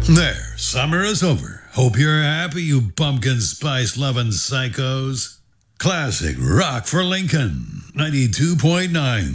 There, summer is over. Hope you're happy, you pumpkin spice loving psychos. Classic rock for Lincoln, 92.9.